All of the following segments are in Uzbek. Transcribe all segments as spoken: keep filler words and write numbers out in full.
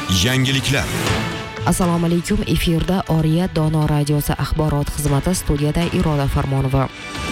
Yangiliklar. Assalomu alaykum. Efirda Oriya Dono radiosi axborot xizmati, studiyada Iroda Farmonova.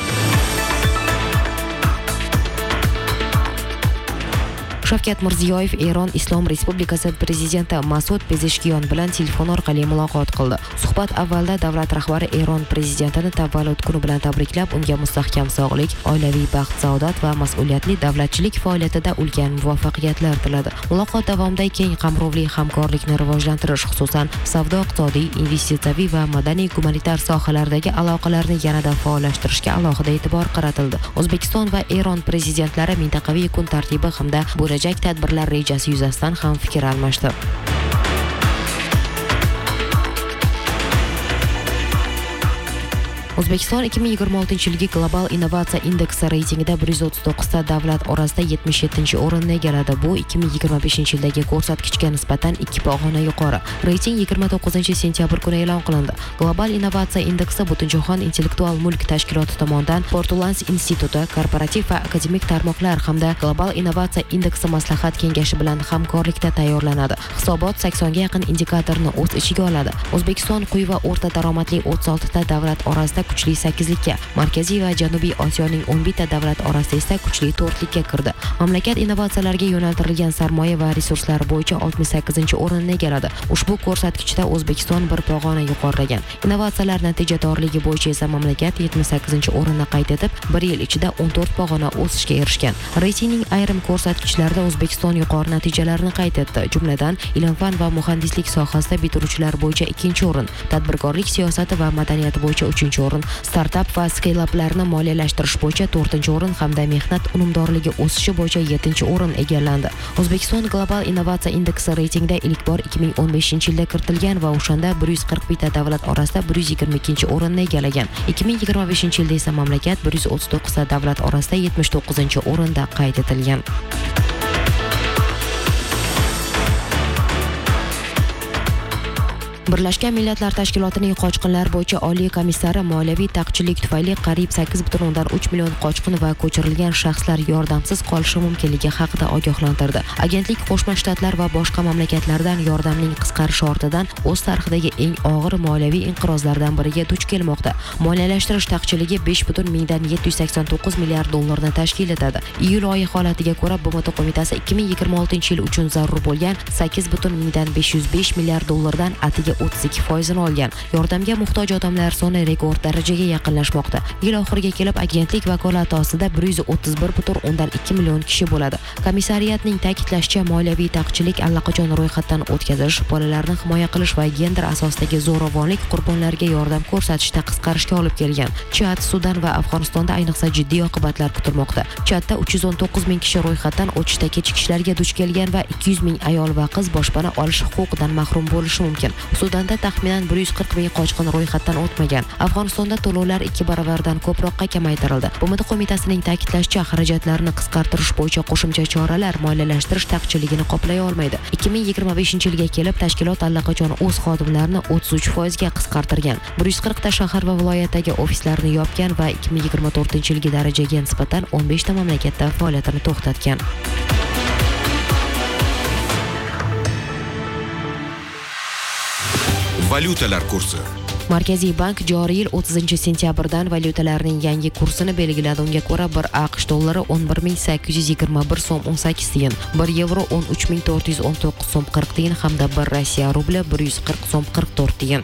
Shavkat Mirziyoyev Eron Islom Respublikasi prezidenti Masud Pezeshkiyon bilan telefon orqali muloqot qildi. Suhbat avvalda davlat rahbari Eron prezidentini tavallud kuni bilan tabriklab, unga mustahkam sog'lik, oilaviy baxt, saodat va mas'uliyatli davlatchilik faoliyatida ulkan muvaffaqiyatlar tiladi. Muloqot davomida keng qamrovli hamkorlikni rivojlantirish, xususan savdo-iqtisodiy, investitsiyaviy va madaniy-gumanitar sohalardagi aloqalarni yanada faollashtirishga alohida e'tibor qaratildi. O'zbekiston va Eron prezidentlari mintaqaviy kun tartibi hamda bo'lajak tadbirlar rejasi yuzasidan ham fikr almashdi. O'zbekiston ikki ming yigirma oltinchi yilgi Global innovatsiya indeksi reytingida bir yuz o'ttiz to'qqiz ta davlat orasida yetmish yettinchi o'rinni egalladi. Bu ikki ming yigirma beshinchi yildagi ko'rsatkichga nisbatan ikki pog'ona yuqori. Reyting yigirma to'qqizinchi sentyabr kuni e'lon qilindi. Global innovatsiya indeksi Butunjahon intellektual mulk tashkiloti tomonidan Portulans instituti, korporativ va akademik tarmoqlar hamda Global innovatsiya indeksi maslahat kengashi bilan hamkorlikda tayyorlanadi. Hisobot saksonga yaqin indikatorni o'z ichiga oladi. O'zbekiston quyi va o'rta daromadli o'ttiz olti ta davlat orasida kuchli sakkizlikka, Markaziy va Janubiy Osiyoning o'n bitta davlat orasida esa kuchli to'rtlikka kirdi. Mamlakat innovatsiyalarga yo'naltirilgan sarmoya va resurslar bo'yicha oltmish sakkizinchi o'rinni egalladi. Ushbu ko'rsatkichda O'zbekiston bir pog'ona yuqorilagan. Innovatsiyalar natijadorligi bo'yicha esa mamlakat yetmish sakkizinchi o'rinni qayd etib, bir yil ichida o'n to'rt pog'ona o'sishga erishgan. Reytingning ayrim ko'rsatkichlarida O'zbekiston yuqori natijalarni qayd etdi. Jumladan, ilm-fan va muhandislik sohasida bitiruvchilar bo'yicha ikkinchi o'rin, tadbirkorlik siyosati va madaniyati bo'yicha uchinchi o'rin, startup va scale-uplarni moliyalashtirish bo'yicha to'rtinchi o'rin hamda mehnat unumdorligi o'sishi bo'yicha yettinchi o'rin egallandi. O'zbekiston Global innovatsiya indeksi reytingida ilk bor ikki ming o'n beshinchi yilda kiritilgan va o'shanda bir yuz qirq bitta davlat orasida bir yuz yigirma ikkinchi o'rinni egallagan. ikki ming yigirma beshinchi yilda esa mamlakat bir yuz o'ttiz to'qqiz ta davlat orasida yetmish to'qqizinchi o'rinda qayd etilgan. Birlashgan Millatlar Tashkilotining qochqinlar bo'yicha oliy komissari moliyaviy taqchillik tufayli qariyb sakkiz butun o'ndan uch million qochqin va ko'chirilgan shaxslar yordamsiz qolishi mumkinligi haqida ogohlantirdi. Agentlik Qo'shma Shtatlar va boshqa mamlakatlardan yordamning qisqarishi ortidan o'z tarixidagi eng og'ir moliyaviy inqirozlardan biriga duch kelmoqda. Moliyalashtirish taqchilligi besh butun mingdan yetti yuz sakson to'qqiz milliard dollarni tashkil etadi. Iyul oyi holatiga ko'ra B M T qo'mitasi ikki ming yigirma oltinchi yil uchun zarur bo'lgan sakkiz butun mingdan besh yuz besh milliard dollardan atiga o'ttiz ikki foizini olgan. Yordamga muhtoj odamlar soni rekord darajaga yaqinlashmoqda. Yil oxiriga kelib agentlik vakolati ostida bir yuz o'ttiz bir butun o'ndan ikki million kishi bo'ladi. Komissariyatning ta'kidlashicha, moliyaviy taqchillik allaqachon ro'yxatdan o'tkazish, bolalarni himoya qilish va gender asosidagi zo'ravonlik qurbonlariga yordam ko'rsatishda qisqarishga olib kelgan. Chad, Sudan va Afg'onistonda ayniqsa jiddiy oqibatlar kutilmoqda. Chadda uch yuz o'n to'qqiz ming kishi ro'yxatdan o'tishda kechikishlarga duch kelgan va ikki yuz ming ayol va qiz boshpana olish huquqidan mahrum bo'lishi mumkin. Sudanda taxminan bir yuz qirq ming qochqin ro'yxatdan o'tmagan. Afg'onistonda to'lovlar ikki baravardan ko'proqqa kamaytirildi. B M T qo'mitasining ta'kidlashicha, xarajatlarni qisqartirish bo'yicha qo'shimcha choralar moliyalashtirish taqchilligini qoplay olmaydi. ikki ming yigirma beshinchi yilga kelib tashkilot allaqachon o'z xodimlarini o'ttiz uch foizga qisqartirgan. bir yuz qirq ta shahar va viloyatdagi ofislarni yopgan va ikki ming yigirma to'rtinchi yilgi darajaga nisbatan o'n besh ta mamlakatda faoliyatini to'xtatgan. Valyutalar kursi. Markaziy bank joriy yil o'ttizinchi sentyabrdan valyutalarning yangi kursini belgiladi. Unga ko'ra, bir AQSh dollari o'n bir ming sakkiz yuz yigirma bir so'm o'n sakkiz tiyin, bir yevro o'n uch ming to'rt yuz o'n to'qqiz so'm qirq tiyin hamda bir Rossiya rubli bir yuz qirq so'm qirq to'rt tiyin.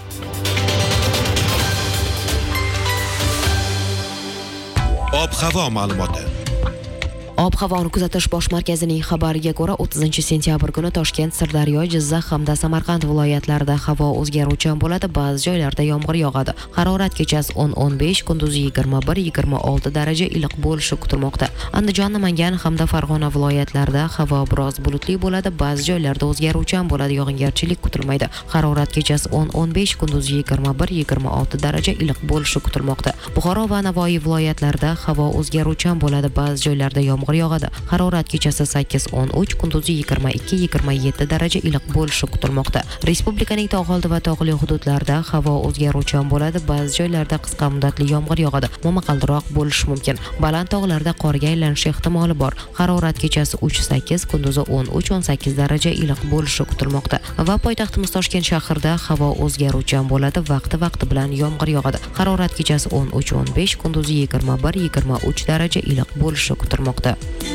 Ob-havo ma'lumoti. Ob-havoni kuzatish bosh markazining xabariga ko'ra, o'ttizinchi sentyabr kuni Toshkent, Sirdaryo, Jizzax hamda Samarqand viloyatlarida havo o'zgaruvchan bo'ladi, ba'zi joylarda yomg'ir yog'adi. Harorat kechasi o'n o'n besh, kunduzi yigirma bir yigirma olti daraja iliq bo'lishi kutilmoqda. Andijon, Namangan hamda Farg'ona viloyatlarida havo biroz bulutli bo'ladi, ba'zi joylarda o'zgaruvchan bo'ladi, yog'ingarchilik kutilmaydi. Harorat kechasi o'n o'n besh, kunduzi yigirma bir yigirma olti daraja iliq bo'lishi kutilmoqda. Buxoro va Navoiy viloyatlarida havo o'zgaruvchan bo'ladi, ba'zi joylarda yomg'ir yomg'ir yog'adi. Harorat kechasi sakkiz o'n uch, kunduzi yigirma ikki yigirma yetti daraja iliq bo'lishi kutilmoqda. Respublikaning tog' oldi va tog'li hududlarida havo o'zgaruvchan bo'ladi. Ba'zi joylarda qisqa muddatli yomg'ir yog'adi. Momaqaldiroq bo'lishi mumkin. Baland tog'larda qorga aylanish ehtimoli bor. Harorat kechasi uch sakkiz, kunduzi o'n uch o'n sakkiz daraja iliq bo'lishi kutilmoqda. Va poytaxtimiz Toshkent shahrida havo o'zgaruvchan bo'ladi. Vaqti-vaqti bilan yomg'ir yog'adi. Harorat kechasi o'n uch o'n besh, kunduzi yigirma bir yigirma uch daraja iliq bo'lishi kutilmoqda.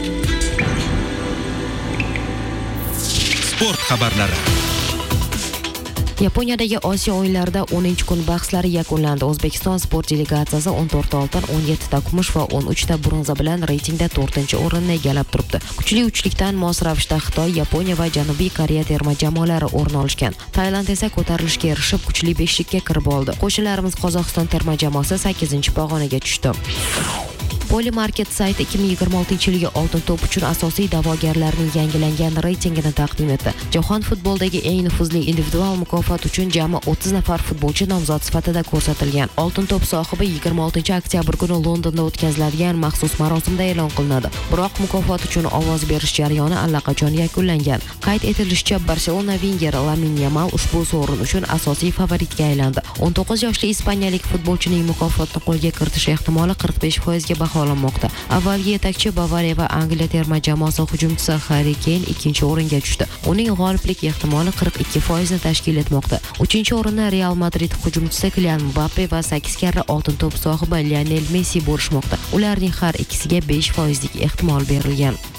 Sport xabarlari. Yaponiyadagi Osiyo o'yinlarida o'ninchi kun bahslari yakunlandi. O'zbekiston sport delegatsiyasi o'n to'rtta oltin, o'n yettita kumush va o'n uchta bronza bilan reytingda to'rtinchi o'rinni egallab turibdi. Kuchli uchlikdan mos ravishda Xitoy, Yaponiya va Janubiy Koreya terma jamoalari o'rin olishgan. Tailand esa ko'tarilishga erishib, kuchli beshlikka kirib oldi. Qo'shnilarimiz Qozog'iston terma jamoasi sakkizinchi pog'onaga tushdi. Polymarket sayti ikki ming yigirma oltinchi yilgi oltin to'p uchun asosiy da'vogarlarning yangilangan reytingini taqdim etdi. Jahon futbolidagi eng nufuzli individual mukofot uchun jami o'ttiz nafar futbolchi nomzod sifatida ko'rsatilgan. Oltin to'p sohibi yigirma oltinchi oktyabr kuni Londonda o'tkaziladigan maxsus marosimda e'lon qilinadi. Biroq mukofot uchun ovoz berish jarayoni allaqachon yakunlangan. Qayd etilishicha, Barselona Wenger Lamine Yamal ushbu sovrin uchun asosiy favoritga aylandi. o'n to'qqiz yoshli ispaniyalik futbolchining mukofotni qo'lga kiritish ehtimoli qirq besh foizga baho Olinmoqda. Avvalgi yetakchi Bavariya va Angliya terma jamoasi hujumchisi Harry Kane ikkinchi o'ringa tushdi. Uning g'oliblik ehtimoli qirq ikki foizni tashkil etmoqda. uchinchi o'rinni Real Madrid hujumchisi Kylian Mbappe va sakkiz karra oltin to'p sohibi Lionel Messi bo'lishmoqda. Ularning har ikkisiga besh foizlik ehtimol berilgan.